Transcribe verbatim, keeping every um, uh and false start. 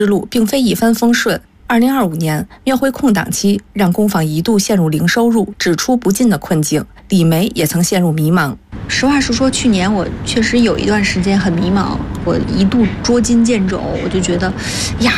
之路并非一帆风顺。二零二五年庙会空档期让工坊一度陷入零收入、只出不进的困境，李梅也曾陷入迷茫。 实话实说，去年我确实有一段时间很迷茫，我一度捉襟见肘，我就觉得呀，